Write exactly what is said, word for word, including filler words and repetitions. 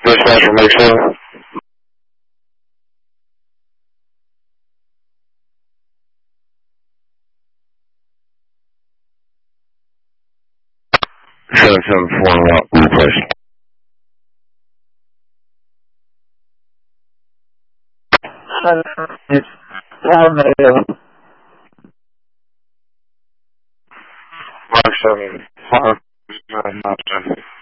Dispatch from Lake seven. seven seven four one, request. It's one million. Mark seven, five, nine, nine, ten.